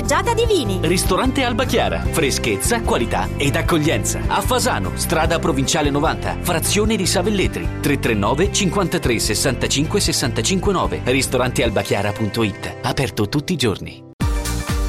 carreggiata di vini. Ristorante Alba Chiara, freschezza, qualità ed accoglienza. A Fasano, strada provinciale 90, frazione di Savelletri. 339 53 65 65 9. Ristorantealbachiara.it. Aperto tutti i giorni.